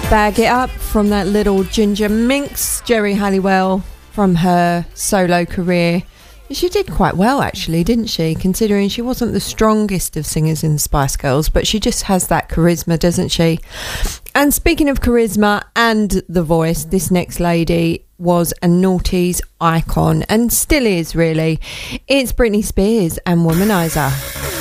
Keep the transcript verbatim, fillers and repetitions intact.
Bag It Up from that little Ginger Minx, Geri Halliwell, from her solo career. She did quite well, actually, didn't she? Considering she wasn't the strongest of singers in the Spice Girls, but she just has that charisma, doesn't she? And speaking of charisma and the voice, this next lady was a noughties icon, and still is, really. It's Britney Spears and Womanizer.